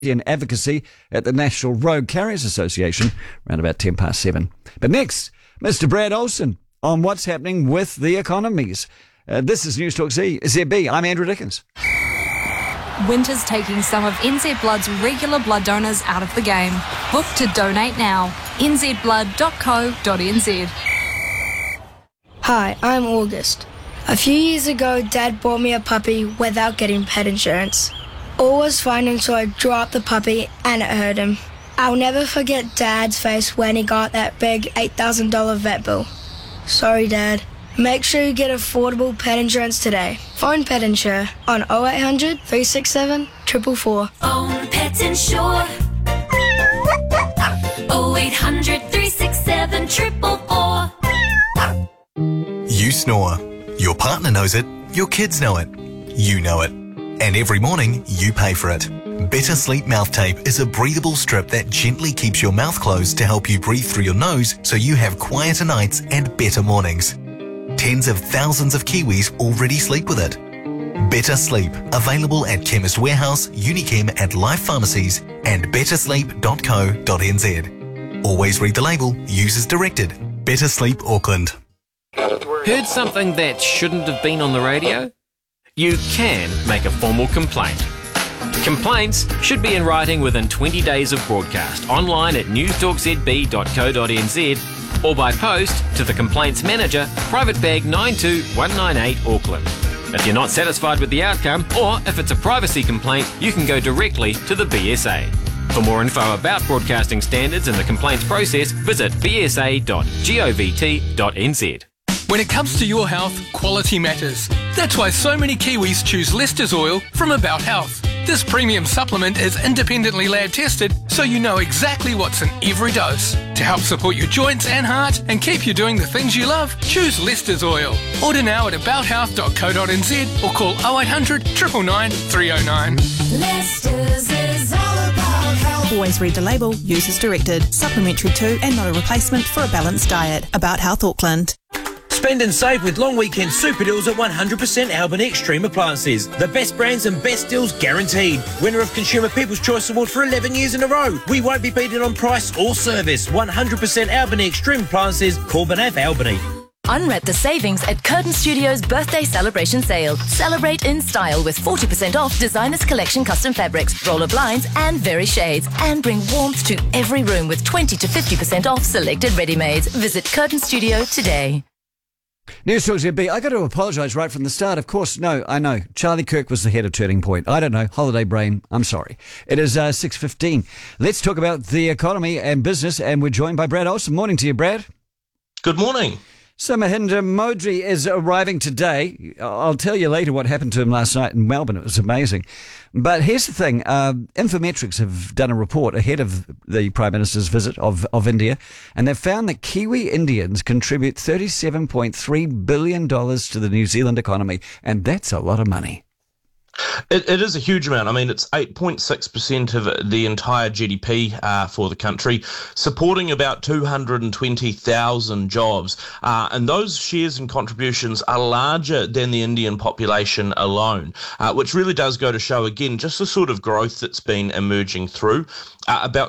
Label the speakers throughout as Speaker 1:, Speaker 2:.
Speaker 1: and advocacy at the National Road Carriers Association around about 7:10. But next, Mr. Brad Olsen on what's happening with the economies. This is News Talk ZB. I'm Andrew Dickens.
Speaker 2: Winter's taking some of NZ Blood's regular blood donors out of the game. Book to donate now. nzblood.co.nz.
Speaker 3: Hi, I'm August. A few years ago, Dad bought me a puppy without getting pet insurance. All was fine until I dropped the puppy and it hurt him. I'll never forget Dad's face when he got that big $8,000 vet bill. Sorry, Dad. Make sure you get affordable pet insurance today. Phone Pet Insure on 0800 367 444.
Speaker 4: Phone Pet Insure 0800 367 444.
Speaker 5: You snore. Your partner knows it. Your kids know it. You know it. And every morning, you pay for it. Better Sleep Mouth Tape is a breathable strip that gently keeps your mouth closed to help you breathe through your nose so you have quieter nights and better mornings. Tens of thousands of Kiwis already sleep with it. Better Sleep, available at Chemist Warehouse, Unichem and Life Pharmacies and bettersleep.co.nz. Always read the label, use as directed. Better Sleep Auckland.
Speaker 6: Heard something that shouldn't have been on the radio? You can make a formal complaint. Complaints should be in writing within 20 days of broadcast, online at newstalkzb.co.nz or by post to the Complaints Manager, Private Bag 92198 Auckland. If you're not satisfied with the outcome, or if it's a privacy complaint, you can go directly to the BSA. For more info about broadcasting standards and the complaints process, visit bsa.govt.nz.
Speaker 7: When it comes to your health, quality matters. That's why so many Kiwis choose Lester's Oil from About Health. This premium supplement is independently lab tested, so you know exactly what's in every dose. To help support your joints and heart and keep you doing the things you love, choose Lester's Oil. Order now at abouthealth.co.nz or call 0800 999 309.
Speaker 4: Lester's is all about health.
Speaker 8: Always read the label, use as directed. Supplementary to and not a replacement for a balanced diet. About Health Auckland.
Speaker 9: Spend and save with long weekend super deals at 100% Albany Extreme Appliances. The best brands and best deals guaranteed. Winner of Consumer People's Choice Award for 11 years in a row. We won't be beaten on price or service. 100% Albany Extreme Appliances, Corbin Ave, Albany.
Speaker 10: Unwrap the savings at Curtin Studios' birthday celebration sale. Celebrate in style with 40% off Designers Collection custom fabrics, roller blinds and very shades. And bring warmth to every room with 20 to 50% off selected ready-mades. Visit Curtin Studio today.
Speaker 1: News Talk ZB. I got to apologise right from the start. Of course, no, I know. Charlie Kirk was the head of Turning Point. I don't know. Holiday brain. I'm sorry. It is 6:15. Let's talk about the economy and business, and we're joined by Brad Olsen. Morning to you, Brad.
Speaker 11: Good morning. So
Speaker 1: Mahinda Modi is arriving today. I'll tell you later what happened to him last night in Melbourne. It was amazing. But here's the thing. Infometrics have done a report ahead of the Prime Minister's visit of India, and they've found that Kiwi Indians contribute $37.3 billion to the New Zealand economy, and that's a lot of money.
Speaker 11: It is a huge amount. I mean, it's 8.6% of the entire GDP for the country, supporting about 220,000 jobs. And those shares and contributions are larger than the Indian population alone, which really does go to show, again, just the sort of growth that's been emerging through. About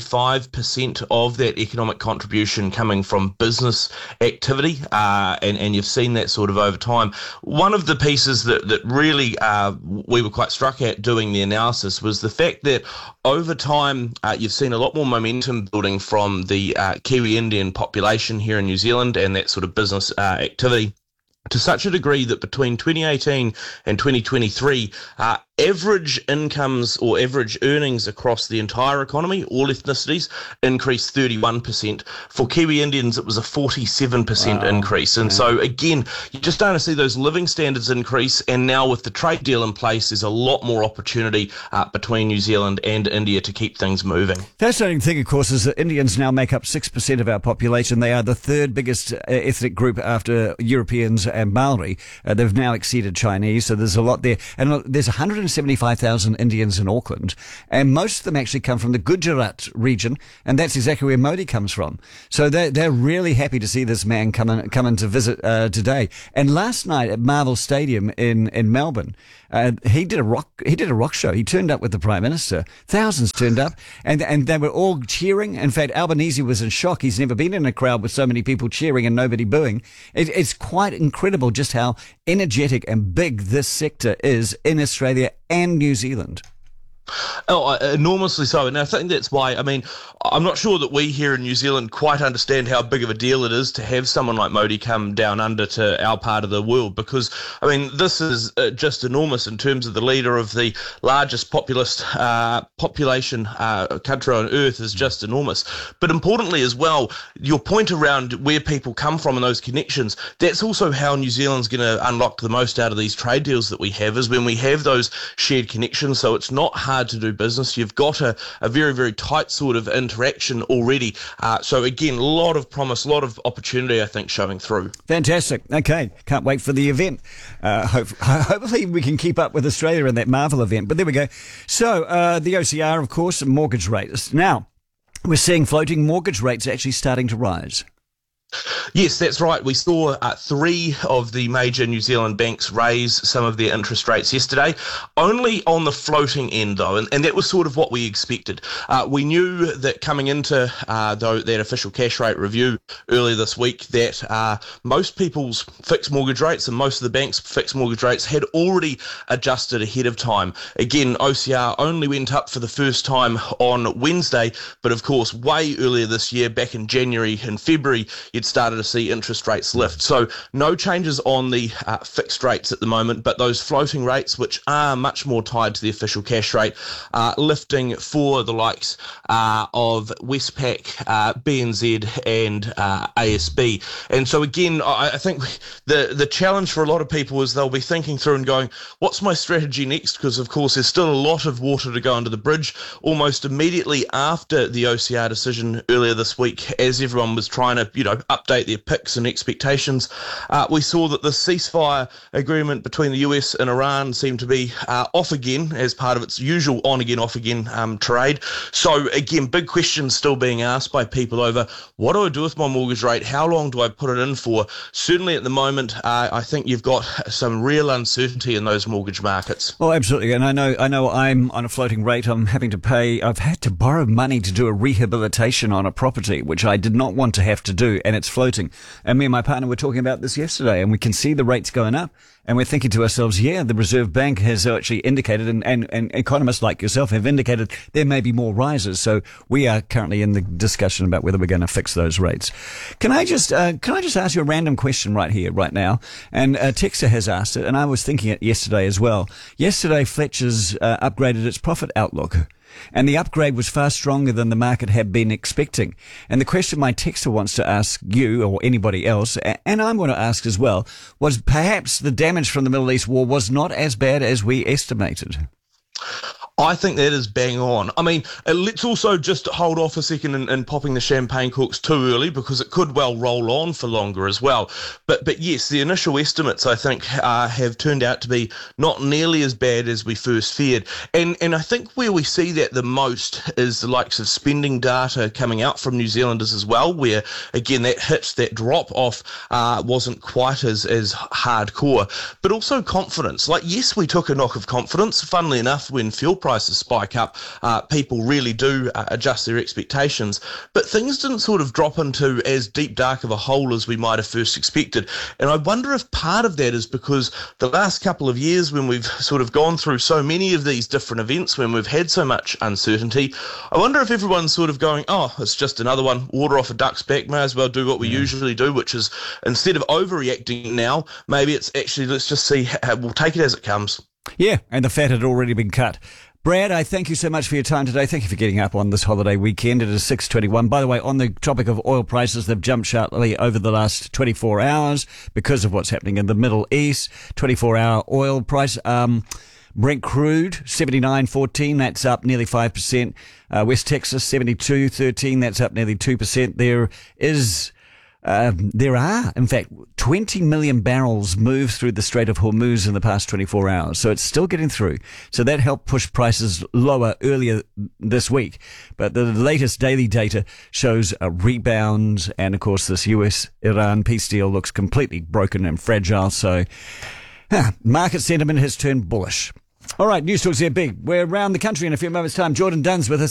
Speaker 11: 75% of that economic contribution coming from business activity, and you've seen that sort of over time. One of the pieces that really we were quite struck at doing the analysis was the fact that over time you've seen a lot more momentum building from the Kiwi Indian population here in New Zealand and that sort of business activity, to such a degree that between 2018 and 2023, average incomes or average earnings across the entire economy, all ethnicities, increased 31%. For Kiwi Indians, it was a 47% increase. And so, again, you just don't see those living standards increase. And now with the trade deal in place, there's a lot more opportunity between New Zealand and India to keep things moving.
Speaker 1: Fascinating thing, of course, is that Indians now make up 6% of our population. They are the third biggest ethnic group after Europeans and Maori. They've now exceeded Chinese, so there's a lot there. And there's 160 175,000 Indians in Auckland, and most of them actually come from the Gujarat region, and that's exactly where Modi comes from. So they're really happy to see this man come in to visit today. And last night at Marvel Stadium in Melbourne, he did a rock show. He turned up with the Prime Minister. Thousands turned up, and they were all cheering. In fact, Albanese was in shock. He's never been in a crowd with so many people cheering and nobody booing. It's quite incredible just how energetic and big this sector is in Australia and New Zealand.
Speaker 11: Oh, enormously so. And I think that's why, I mean, I'm not sure that we here in New Zealand quite understand how big of a deal it is to have someone like Modi come down under to our part of the world, because, I mean, this is just enormous in terms of the leader of the largest population country on earth is just enormous. But importantly as well, your point around where people come from and those connections, that's also how New Zealand's going to unlock the most out of these trade deals that we have, is when we have those shared connections. So it's not hard to do business. You've got a very, very tight sort of interaction already. So again, a lot of promise, a lot of opportunity, I think, showing through.
Speaker 1: Fantastic. Okay, can't wait for the event. Hopefully we can keep up with Australia in that Marvel event. But there we go. So the OCR, of course, mortgage rates. Now, we're seeing floating mortgage rates actually starting to rise.
Speaker 11: Yes, that's right. We saw 3 of the major New Zealand banks raise some of their interest rates yesterday, only on the floating end, though, and that was sort of what we expected. We knew that coming into that official cash rate review earlier this week that most people's fixed mortgage rates and most of the banks' fixed mortgage rates had already adjusted ahead of time. Again, OCR only went up for the first time on Wednesday, but of course, way earlier this year, back in January and February, you'd started to see interest rates lift. So no changes on the fixed rates at the moment, but those floating rates, which are much more tied to the official cash rate, lifting for the likes of Westpac, BNZ and ASB. And so again, I think the challenge for a lot of people is they'll be thinking through and going, what's my strategy next? Because of course there's still a lot of water to go under the bridge. Almost immediately after the OCR decision earlier this week, as everyone was trying to, update their picks and expectations, we saw that the ceasefire agreement between the US and Iran seemed to be off again as part of its usual on-again, off-again trade. So again, big questions still being asked by people over what do I do with my mortgage rate? How long do I put it in for? Certainly at the moment, I think you've got some real uncertainty in those mortgage markets.
Speaker 1: Oh, absolutely. And I know I'm on a floating rate. I've had to borrow money to do a rehabilitation on a property, which I did not want to have to do, and it's floating. And me and my partner were talking about this yesterday, and we can see the rates going up. And we're thinking to ourselves, yeah, the Reserve Bank has actually indicated, and economists like yourself have indicated there may be more rises. So we are currently in the discussion about whether we're going to fix those rates. Can I just ask you a random question right here, right now? And Texter has asked it, and I was thinking it yesterday as well. Yesterday, Fletcher's upgraded its profit outlook. And the upgrade was far stronger than the market had been expecting. And the question my texter wants to ask you or anybody else, and I'm going to ask as well, was perhaps the damage from the Middle East war was not as bad as we estimated.
Speaker 11: I think that is bang on. I mean, let's also just hold off a second and popping the champagne corks too early, because it could well roll on for longer as well. But yes, the initial estimates, I think, have turned out to be not nearly as bad as we first feared. And I think where we see that the most is the likes of spending data coming out from New Zealanders as well, where, again, that drop off wasn't quite as hardcore. But also confidence. Like, yes, we took a knock of confidence. Funnily enough, when fuel prices spike up, people really do adjust their expectations, but things didn't sort of drop into as deep dark of a hole as we might have first expected. And I wonder if part of that is because the last couple of years, when we've sort of gone through so many of these different events, when we've had so much uncertainty, I wonder if everyone's sort of going, oh, it's just another one, water off a duck's back, may as well do what we usually do, which is, instead of overreacting now, maybe it's actually, let's just see, we'll take it as it comes. Yeah, and the fat had already been cut. Brad, I thank you so much for your time today. Thank you for getting up on this holiday weekend. It is 6:21. By the way, on the topic of oil prices, they've jumped sharply over the last 24 hours because of what's happening in the Middle East. 24-hour oil price. Brent crude, 79.14, that's up nearly 5%. West Texas, 72.13, that's up nearly 2%. There is
Speaker 1: There are, in fact, 20 million barrels moved through the Strait of Hormuz in the past 24 hours. So it's still getting through. So that helped push prices lower earlier this week. But the latest daily data shows a rebound. And, of course, this US-Iran peace deal looks completely broken and fragile. So market sentiment has turned bullish. All right, News Talk ZB. We're around the country in a few moments' time. Jordan Dunn's with us.